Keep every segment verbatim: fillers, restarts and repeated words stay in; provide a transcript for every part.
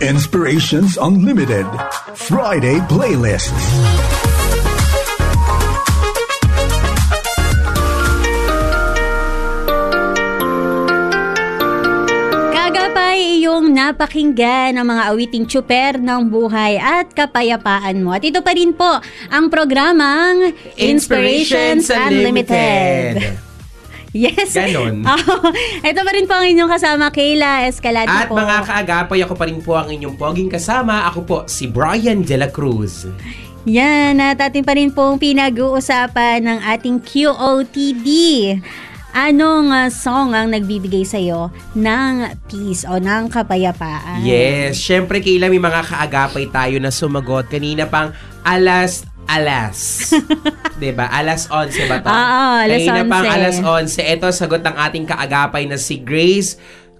Inspirations Unlimited Friday Playlists. Kagapay iyong napakinggan ang mga awiting tsuper ng buhay at kapayapaan mo. At ito pa rin po ang programang Inspirations, Inspirations Unlimited. Unlimited. Yes. Ganon. Oh, ito pa rin po ang inyong kasama, Kayla Escalante At po. mga kaagapay, ako pa rin po ang inyong poging kasama. Ako po, si Brian De La Cruz. Yan, at atin pa rin pong pinag-uusapan ng ating Q O T D. Anong uh, song ang nagbibigay sa'yo ng peace o ng kapayapaan? Yes, syempre Kayla, may mga kaagapay tayo na sumagot. Kanina pang alas Alas. Diba? Alas onse ba ito? Oo, alas Kanina onse. pang alas onse. Ito, sagot ng ating kaagapay na si Grace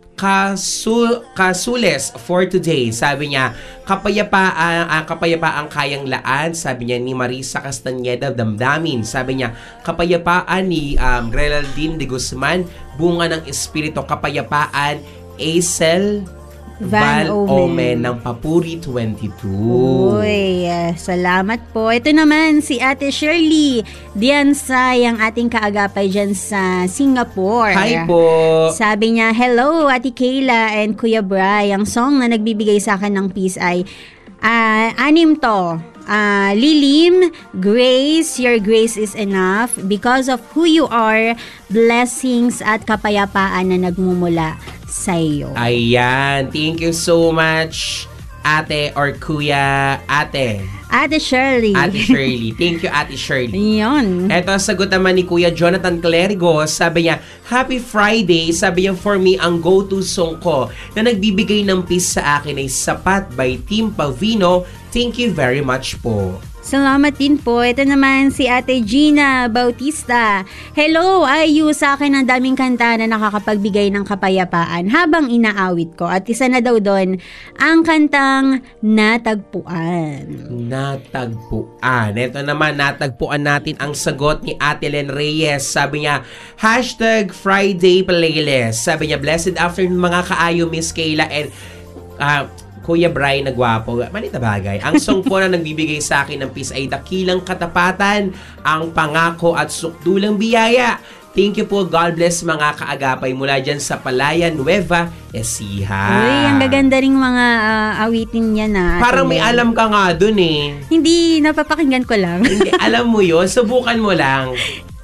Kasul Kasules for today. Sabi niya, kapayapaan, ang kapayapaang kayang laan. Sabi niya ni Marisa Castañeda Damdamin. Sabi niya, kapayapaan ni um, Greldine de Guzman, bunga ng espiritu. Kapayapaan, Acel Van Val Omen. Omen ng Papuri twenty-two. Uy, uh, salamat po. Ito naman si Ate Shirley Diansay, ang ating kaagapay dyan sa Singapore. Hi po. Sabi niya, hello Ate Kayla and Kuya Bri. Ang song na nagbibigay sa akin ng peace ay uh, anim to. Uh, Lilim, Grace, your grace is enough. Because of who you are, blessings at kapayapaan na nagmumula sa iyo. Ayan. Thank you so much, Ate or Kuya Ate. Ate Shirley. Ate Shirley. Thank you, Ate Shirley. Yun. Eto, sagot naman ni Kuya Jonathan Clerigo. Sabi niya, Happy Friday. Sabi niya, for me, ang go-to song ko na nagbibigay ng peace sa akin ay Sapat by Team Pavino. Thank you very much po. Salamat din po. Ito naman si Ate Gina Bautista. Hello, ayu sa akin ang daming kanta na nakakapagbigay ng kapayapaan habang inaawit ko. At isa na daw doon ang kantang Natagpuan. Natagpuan. Ito naman, natagpuan natin ang sagot ni Ate Len Reyes. Sabi niya, hashtag Friday Playlist. Sabi niya, blessed afternoon mga kaayo, Miss Kayla and uh, Kuya Brian na gwapo. Manita bagay. Ang song po na nagbibigay sa akin ng peace ay Dakilang Katapatan, Ang Pangako at Sukdulang Biyaya. Thank you po. God bless mga kaagapay mula dyan sa Palayan, Nueva Ecija. Uy, ang gaganda ring mga uh, awitin niya na. Parang may alam ka nga dun eh. Hindi, napapakinggan ko lang. Hindi, alam mo yun. Subukan mo lang.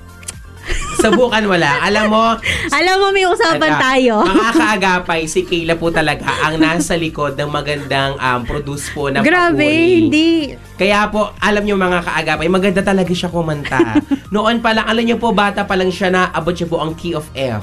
Subukan mo lang. Alam mo, Alam mo, may usapan At, uh, tayo. Mga kaagapay, si Kayla po talaga ang nasa likod ng magandang um, produce po na Grabe, papuri. hindi. Kaya po, alam nyo mga kaagapay, maganda talaga siya kumanta. Noon pa lang, alam nyo po, bata pa lang siya na abot siya po ang key of F.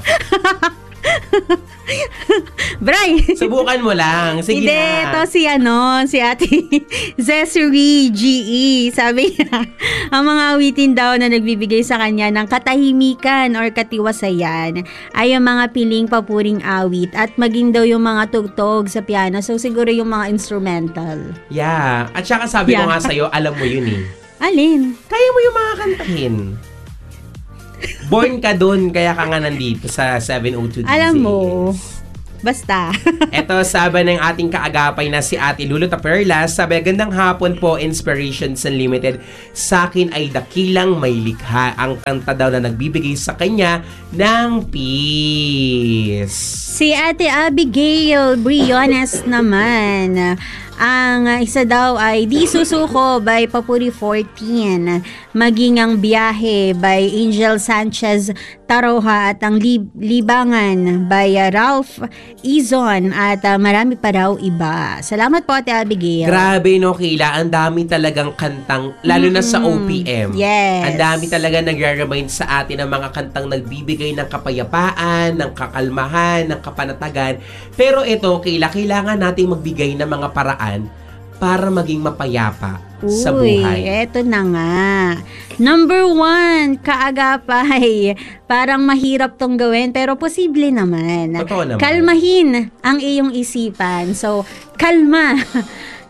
Bray! Subukan mo lang. Sige Hindi, na. ito si ano, si Ate Zessery G E. Sabi niya, ang mga awitin daw na nagbibigay sa kanya ng katahimikan or katiwasayan ay ang mga piling papuring awit at maging daw yung mga tugtog sa piano. So, siguro yung mga instrumental. Yeah. At saka sabi Yeah. ko nga sa'yo, alam mo yun eh. Alin? Kaya mo yung mga kantahin. Born ka dun, kaya ka nga nandito sa seven oh two D J. Alam mo, basta. Ito, sabi ng ating kaagapay na si Ate Lulu Taperlas, sabi, gandang hapon po, Inspirations Unlimited. Sa akin ay dakilang may likha. Ang kanta daw na nagbibigay sa kanya ng peace. Si Ate Abigail Briones naman. Ang uh, isa daw ay Di Susuko by Papuri fourteen. Maging ang Biyahe by Angel Sanchez Taroha at ang Lib- Libangan by uh, Ralph Izon at uh, marami pa raw iba. Salamat po Ate Abigail. Grabe no, Kayla. Ang dami talagang kantang, lalo na sa O P M. Yes. Ang dami talaga nag-remind sa atin ng mga kantang nagbibigay ng kapayapaan, ng kakalmahan, ng kapanatagan. Pero ito, Kayla, kailangan nating magbigay ng mga paraan para maging mapayapa Uy, sa buhay. Eto na nga. Number one, kaagapay. Parang mahirap tong gawin, pero posible naman. Totoo naman. Kalmahin ang iyong isipan. So, kalma.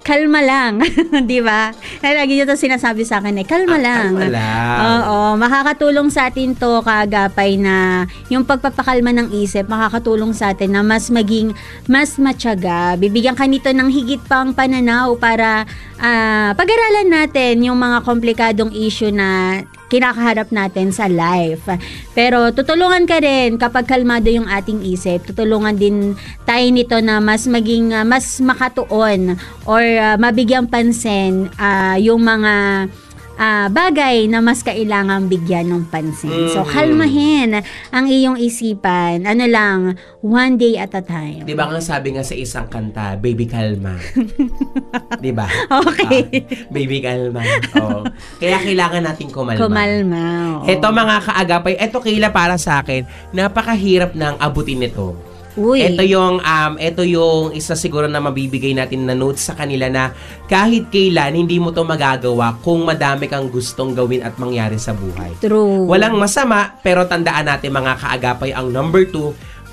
kalma lang, 'di ba? Kaya lagi nito sinasabi sa akin eh, kalma Ah, lang. kalma lang. Oo, makakatulong sa atin 'to kaagapay na yung pagpapakalma ng isip, makakatulong sa atin na mas maging mas matyaga. Bibigyan ka nito ng higit pang pananaw para ah, pag-aralan natin yung mga komplikadong issue na kinakaharap natin sa life. Pero tutulungan ka rin kapag kalmado yung ating isip. Tutulungan din tayo nito na mas maging uh, mas makatuon or uh, mabigyang pansin uh, yung mga uh, bagay na mas kailangang bigyan ng pansin. So, Mm. kalmahin ang iyong isipan. Ano lang, one day at a time. Di ba nga sabi nga sa isang kanta, baby kalma. Di ba? Okay. Ah, baby kalma. Oo. Kaya kailangan natin kumalma. Kumalma. oo. Ito mga kaagapay, ito Kayla para sa akin, napakahirap nang abutin nito. Uy. Ito yung um ito yung isa siguro na mabibigay natin na notes sa kanila na kahit kailan hindi mo to magagawa kung madami kang gustong gawin at mangyari sa buhay. True. Walang masama, pero tandaan natin mga kaagapay, ang number two,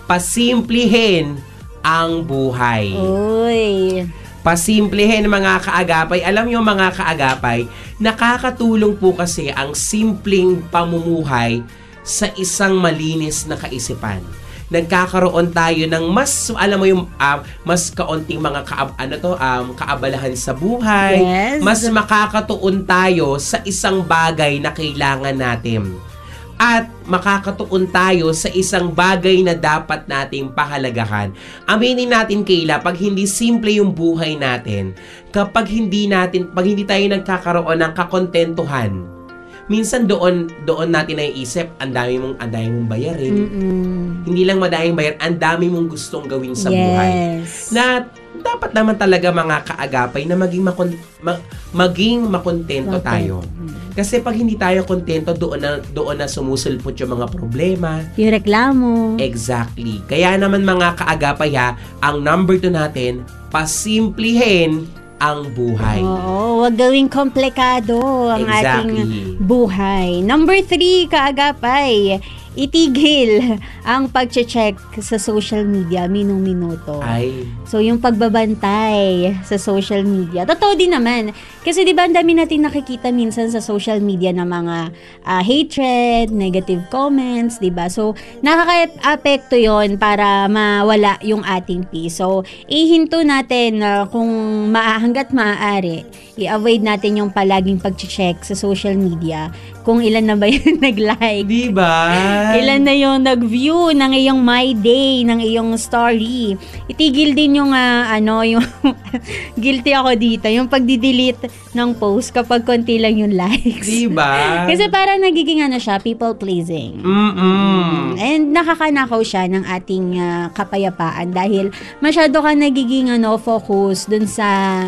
pasimplihin ang buhay. Uy. Pasimplihin mga kaagapay. Alam niyo mga kaagapay, nakakatulong po kasi ang simpleng pamumuhay sa isang malinis na kaisipan. Nagkakaroon tayo ng mas, alam mo yung um, mas kaunting mga kaab, ano to, um, kaabalahan sa buhay. Yes. Mas makakatuon tayo sa isang bagay na kailangan natin. At makakatuon tayo sa isang bagay na dapat nating pahalagahan. Aminin natin, Kayla, pag hindi simple yung buhay natin, kapag hindi natin, pag hindi tayo nagkakaroon ng kakontentuhan, minsan doon doon natin naiisip, ang dami mong ang dami mong bayarin. Mm-mm. Hindi lang madaming bayar, ang dami mong gustong gawin sa buhay. Yes. Na dapat naman talaga mga kaagapay na maging makon, ma, maging makontento Okay. tayo. Kasi pag hindi tayo kontento, doon na doon na sumusulpot yung mga problema. Yung reklamo. Exactly. Kaya naman mga kaagapay ha, ang number two natin, pasimplihin ang buhay. Oo, wag gawing komplikado ang Exactly. ating buhay. Number three, kaagapay, itigil ang pagche-check sa social media minung-minuto. Ay, So, yung pagbabantay sa social media. Totoo din naman. Kasi di ba ang dami natin nakikita minsan sa social media ng mga ah, hatred, negative comments, di ba? So, nakaka-apekto yon para mawala yung ating peace. So, ihinto natin na kung maa- hanggat maaari, i-avoid natin yung palaging pag-check sa social media kung ilan na ba yung nag-like. di ba? Ilan na yung nag-view ng iyong My Day, ng iyong story. Itigil din yung ah, ano, yung guilty ako dito, yung pagdi-delete ng post kapag konti lang yung likes. Di ba? Kasi parang nagiging ano siya, people pleasing. Mm-mm. And nakakanakaw siya ng ating ah, kapayapaan dahil masyado ka nagiging ano, focus dun sa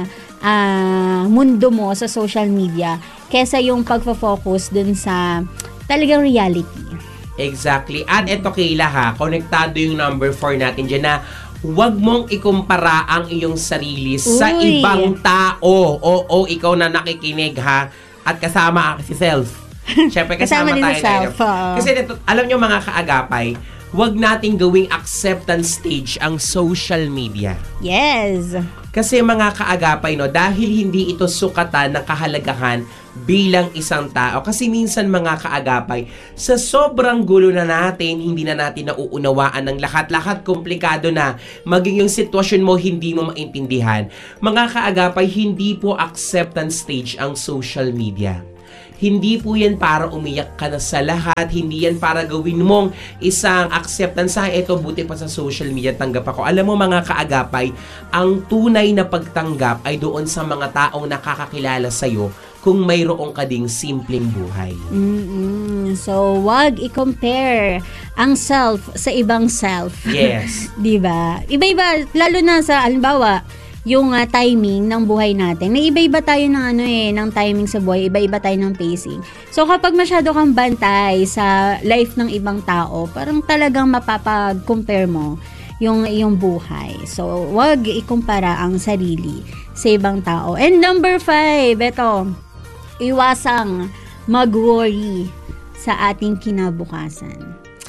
ah, mundo mo sa social media kesa yung pagfo-focus dun sa talagang reality. Exactly. At eto Kayla ha, konektado yung number four natin dyan na huwag mong ikumpara ang iyong sarili sa Uy. ibang tao. Oo, ikaw na nakikinig ha. At kasama si self. Siyempre kasama, Kasama din tayo. si self, tayo. oo. Kasi ito, alam nyo mga kaagapay, huwag nating gawing acceptance stage ang social media. Yes. Kasi mga kaagapay, no, dahil hindi ito sukatan ng kahalagahan bilang isang tao. Kasi minsan mga kaagapay, sa sobrang gulo na natin, hindi na natin nauunawaan ng lahat-lahat, komplikado na, maging yung sitwasyon mo hindi mo maintindihan. Mga kaagapay, hindi po acceptance stage ang social media. Hindi po yan para umiyak ka na sa lahat. Hindi yan para gawin mong isang acceptance. Ah, eto, buti pa sa social media, tanggap ako. Alam mo mga kaagapay, ang tunay na pagtanggap ay doon sa mga taong nakakakilala sa'yo kung mayroong ka ding simpleng buhay. Mm-mm. So, wag i-compare ang self sa ibang self. Yes. 'Di ba? Iba-iba, lalo na sa halimbawa, yung ah, timing ng buhay natin. May iba-iba tayo ng ano eh, ng timing sa buhay, iba-iba tayo ng pacing. So kapag masyado kang bantay sa life ng ibang tao, parang talagang mapapag-compare mo yung iyong buhay. So wag ikumpara ang sarili sa ibang tao. And number five, eto, iwasang mag-worry sa ating kinabukasan.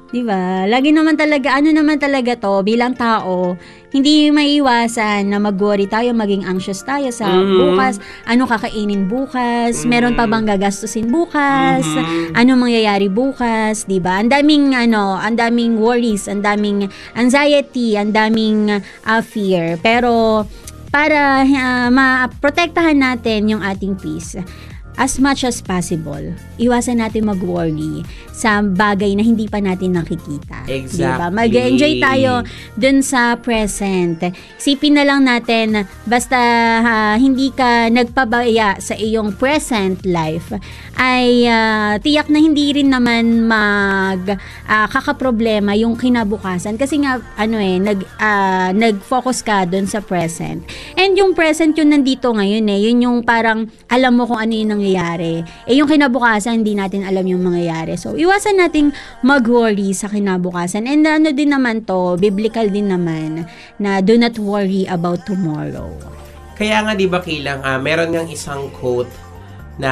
Di ba? Lagi naman talaga, ano naman talaga to, bilang tao, hindi maiiwasan na mag-worry tayo, maging anxious tayo sa Mhm. bukas. Ano kakainin bukas? Mhm. Meron pa bang gagastusin bukas? Mhm. Ano mangyayari bukas? Di ba? Ang daming, ano, ang daming worries, ang daming anxiety, ang daming uh, fear. Pero, para uh, ma-protektahan natin yung ating peace, as much as possible, iwasan natin mag-worry sa bagay na hindi pa natin nakikita. Exactly. Diba? Mag-enjoy tayo dun sa present. Isipin na lang natin, basta uh, hindi ka nagpabaya sa iyong present life, ay uh, tiyak na hindi rin naman mag uh, kakaproblema yung kinabukasan. Kasi nga, ano eh, nag, uh, nag-focus ka dun sa present. And yung present yun nandito ngayon eh. Yun yung parang alam mo kung ano yung nangyayari. Eh yung kinabukasan, hindi natin alam yung mangyayari. So, iwasan nating mag-worry sa kinabukasan. And ano din naman to, biblical din naman, na do not worry about tomorrow. Kaya nga, di ba, Kilang, uh, meron ngang isang quote na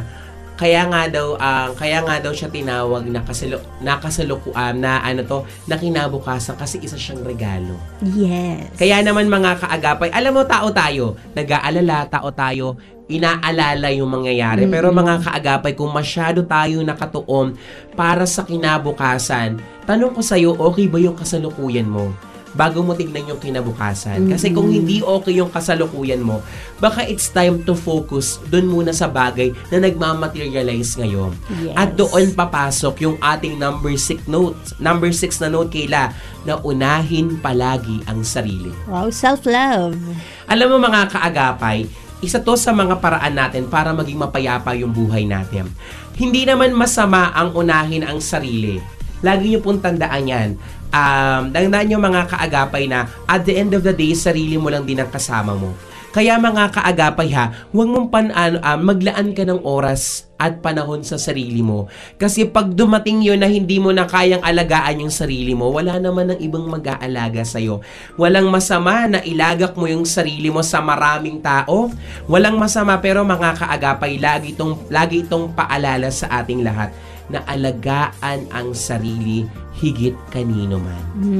kaya nga daw ang uh, kaya nga daw siya tinawag na kasalu nakasalukuan na ano to na kinabukasan kasi isa siyang regalo. Yes. Kaya naman mga kaagapay, alam mo tao tayo, nag-aalala, tao tayo, inaalala yung mangyayari. Mm-hmm. Pero mga kaagapay, kung masyado tayo nakatuon para sa kinabukasan, tanong ko sa'yo, okay ba yung kasalukuyan mo? Bago mo tignan yung kinabukasan. Mm-hmm. Kasi kung hindi okay yung kasalukuyan mo, baka it's time to focus dun muna sa bagay na nagmamaterialize ngayon. Yes. At doon papasok yung ating number six note, number six na note, Kayla, na unahin palagi ang sarili. Wow, self-love. Alam mo mga kaagapay, isa to sa mga paraan natin para maging mapayapa yung buhay natin. Hindi naman masama ang unahin ang sarili. Lagi niyo pong tandaan yan. Um, tandaan niyo mga kaagapay na at the end of the day, sarili mo lang din ang kasama mo. Kaya mga kaagapay ha, huwag mong pan, uh, uh, maglaan ka ng oras at panahon sa sarili mo. Kasi pag dumating yun na hindi mo na kayang alagaan yung sarili mo, wala naman ng ibang mag-aalaga sa'yo. Walang masama na ilagak mo yung sarili mo sa maraming tao. Walang masama, pero mga kaagapay, lagi itong, lagi itong paalala sa ating lahat na alagaan ang sarili higit kanino man.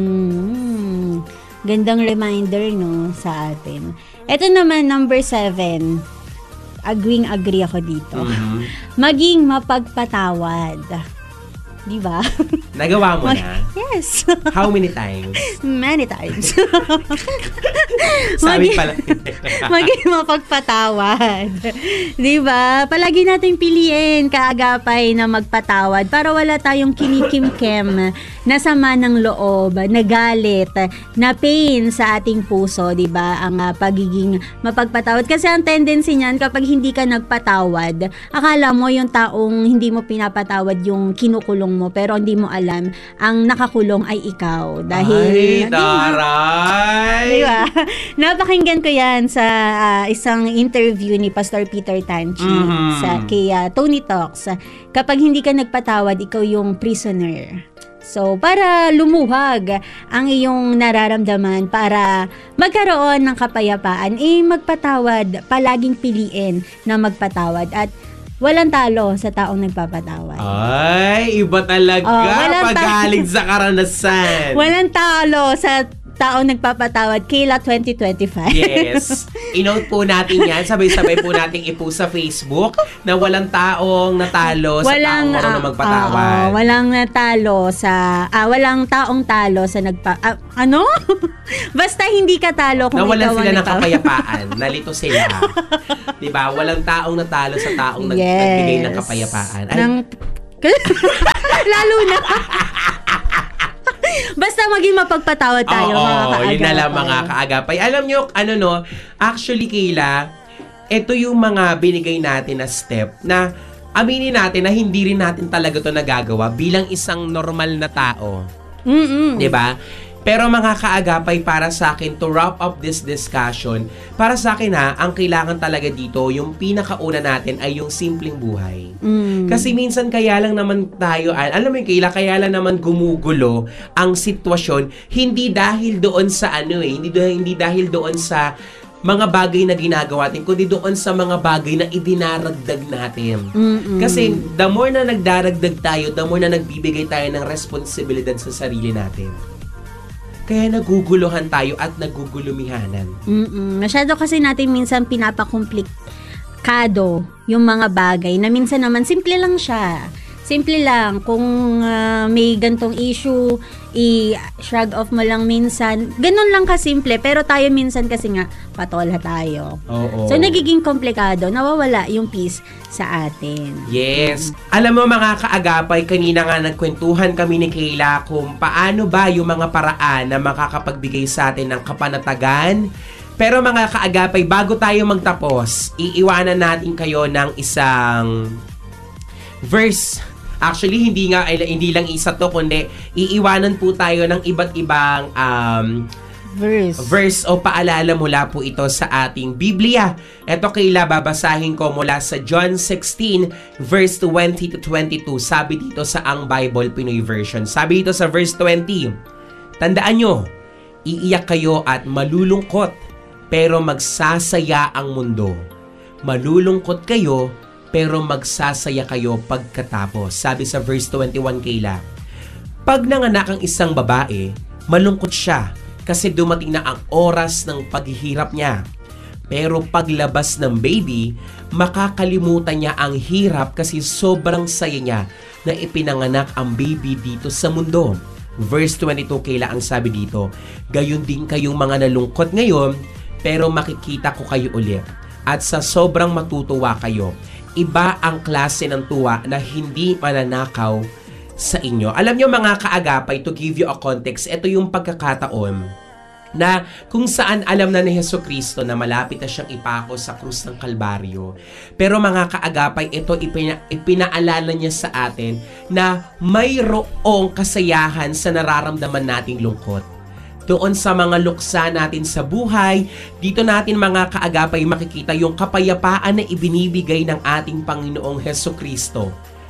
Hmm. Gandang reminder, no, sa atin. Ito naman, number seven. Agreeing-agree ako dito. Mm-hmm. Maging mapagpatawad. Di ba? Nagawa mo na? Yes. How many times? Many times. Sabi Maging- pala. Maging mapagpatawad. Di ba? Palagi nating piliin, kaagapay, na magpatawad para wala tayong kinikimkem na sama ng loob, na galit, na pain sa ating puso, di ba? Ang uh, pagiging mapagpatawad. Kasi ang tendency niyan, kapag hindi ka nagpatawad, akala mo yung taong hindi mo pinapatawad yung kinukulong mo, pero hindi mo alam, ang nakakulong ay ikaw. Dahil, Ay, taray! di ba? Napakinggan ko yan sa uh, isang interview ni Pastor Peter Tanchi Mm-hmm. sa kay uh, Tony Talks. Kapag hindi ka nagpatawad, ikaw yung prisoner. So, para lumuhag ang iyong nararamdaman, para magkaroon ng kapayapaan, eh magpatawad, palaging piliin na magpatawad at walang talo sa taong nagpapatawad. Ay, iba talaga Oh, walang ta- pagaling sa karanasan. Walang talo sa taong nagpapatawad. Kayla twenty twenty-five. Yes. I-note po natin yan. Sabay-sabay po nating ipo sa Facebook na walang taong natalo sa taong marunong ah, magpatawad. oo, walang natalo sa ah, walang taong talo sa nagpa ah, ano? Basta hindi ka talo kung Nawalan ikaw sila ang ng nagpa- kapayapaan. Nalito sila. Diba? Walang taong natalo sa taong nag- Yes. nagbigay ng kapayapaan. Ay, Ng lalo na. Basta maging mapagpatawad tayo, oo, mga kaagapay. yun na lang mga kaagapay. Alam nyo, ano no, actually, Kayla, ito yung mga binigay natin na step na aminin natin na hindi rin natin talaga to nagagawa bilang isang normal na tao. Mm-mm. Diba? Pero mga kaagapay, para sa akin, to wrap up this discussion, para sa akin ha, ang kailangan talaga dito, yung pinakauna natin ay yung simpleng buhay. Mm. Kasi minsan kaya lang naman tayo, alam mo yung Kayla, kaya lang naman gumugulo ang sitwasyon, hindi dahil doon sa ano eh, hindi, dahil, hindi dahil doon sa mga bagay na ginagawa natin, kundi doon sa mga bagay na idinaragdag natin. Mm-mm. Kasi the more na nagdaragdag tayo, the more na nagbibigay tayo ng responsibilidad sa sarili natin. Kaya naguguluhan tayo at nagugulumihanan. Mm-mm. Masyado kasi natin minsan pinapakomplikado yung mga bagay na minsan naman simple lang siya. Simple lang. Kung uh, may gantong issue, i-shrug off mo lang minsan. Ganun lang kasimple. Pero tayo minsan kasi nga, patola tayo. Oo. So, nagiging komplikado. Nawawala yung peace sa atin. Yes. Alam mo mga kaagapay, kanina nga nagkwentuhan kami ni Kayla kung paano ba yung mga paraan na makakapagbigay sa atin ng kapanatagan. Pero mga kaagapay, bago tayo magtapos, iiwanan natin kayo ng isang verse. Actually, hindi nga hindi lang isa to, kundi iiwanan po tayo ng iba't ibang um, verse. verse o paalala mula po ito sa ating Biblia. Ito Kayla, babasahin ko mula sa John sixteen, verse twenty to twenty-two. Sabi dito sa Ang Bible Pinoy Version. Sabi dito sa verse twenty, tandaan nyo, iiyak kayo at malulungkot, pero magsasaya ang mundo. Malulungkot kayo, pero magsasaya kayo pagkatapos. Sabi sa verse twenty-one, Kayla, pag nanganak ang isang babae, malungkot siya kasi dumating na ang oras ng paghihirap niya. Pero paglabas ng baby, makakalimutan niya ang hirap kasi sobrang saya niya na ipinanganak ang baby dito sa mundo. Verse twenty-two, Kayla, ang sabi dito, gayon din kayong mga nalungkot ngayon, pero makikita ko kayo ulit. At sa sobrang matutuwa kayo. Iba ang klase ng tuwa na hindi mananakaw sa inyo. Alam nyo mga kaagapay, to give you a context, ito yung pagkakataon na kung saan alam na ni Jesucristo na malapit na siyang ipako sa krus ng Kalbaryo. Pero mga kaagapay, ito ipina, ipinaalala niya sa atin na mayroong kasayahan sa nararamdaman nating lungkot. Doon sa mga luksa natin sa buhay, dito natin mga kaagapay makikita yung kapayapaan na ibinibigay ng ating Panginoong Jesucristo.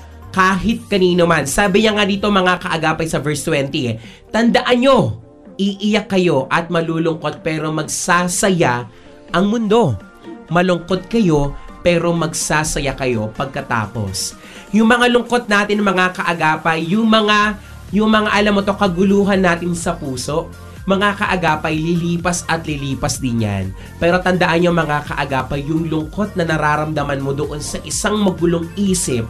Kahit kanino man. Sabi niya nga dito mga kaagapay sa verse twenty, eh, tandaan nyo, iiyak kayo at malulungkot pero magsasaya ang mundo. Malungkot kayo pero magsasaya kayo pagkatapos. Yung mga lungkot natin mga kaagapay, yung mga, yung mga alam mo to, kaguluhan natin sa puso, mga kaagapay, lilipas at lilipas din yan. Pero tandaan nyo mga kaagapay, yung lungkot na nararamdaman mo doon sa isang magulong isip,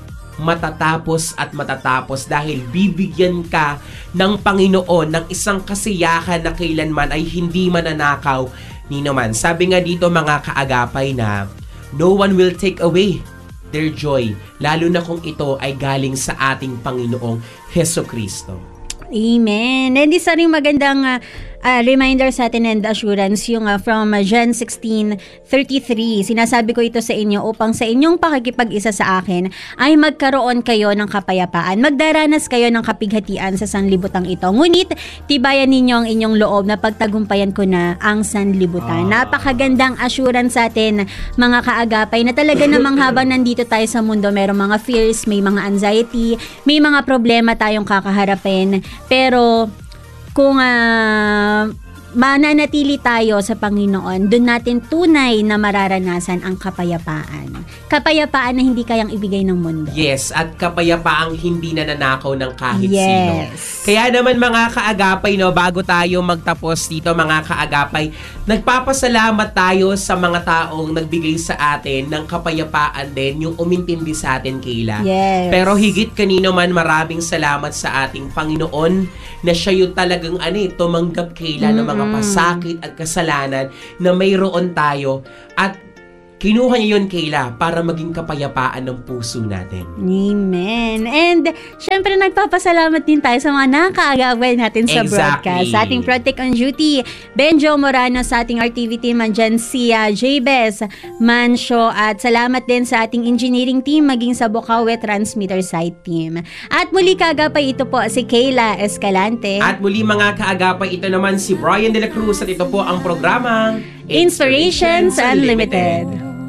matatapos at matatapos dahil bibigyan ka ng Panginoon ng isang kasiyahan na kailanman ay hindi mananakaw ni naman. Sabi nga dito mga kaagapay na no one will take away their joy, lalo na kung ito ay galing sa ating Panginoong Jesucristo. Amen. And isa rin magandang uh, uh, reminder sa atin and assurance yung uh, from uh, John sixteen thirty-three. Sinasabi ko ito sa inyo upang sa inyong pakikipag-isa sa akin ay magkaroon kayo ng kapayapaan. Magdaranas kayo ng kapighatian sa sanlibutang ito. Ngunit tibayan ninyo ang inyong loob na pagtagumpayan ko na ang sanlibutan. Ah. Napakagandang assurance sa atin mga kaagapay na talaga namang habang nandito tayo sa mundo, merong mga fears, may mga anxiety, may mga problema tayong kakaharapin. Pero kung uh, mananatili tayo sa Panginoon, doon natin tunay na mararanasan ang kapayapaan. Kapayapaan na hindi kayang ibigay ng mundo. Yes, at kapayapaang hindi nananakaw ng kahit yes. sino. Kaya naman mga kaagapay, no, bago tayo magtapos dito mga kaagapay, nagpapasalamat tayo sa mga taong nagbigay sa atin ng kapayapaan din, yung umintindi sa atin, Kayla. Yes. Pero higit kanino man, maraming salamat sa ating Panginoon na siya yung talagang ano, tumanggap, Kayla, mm-hmm. ng mga pasakit at kasalanan na mayroon tayo at kinuha niya yun, Kayla, para maging kapayapaan ng puso natin. Amen. And syempre nagpapasalamat din tayo sa mga nakaagaway natin sa exactly. broadcast. Sa ating Protect on Duty, Benjo Morano, sa ating R T V team, andyan si uh, Jabez Mancio, at salamat din sa ating engineering team, maging sa Bocaue Transmitter Site team. At muli kaagapay, ito po si Kayla Escalante. At muli mga kaagapay, ito naman si Brian De La Cruz at ito po ang programang Inspirations Unlimited.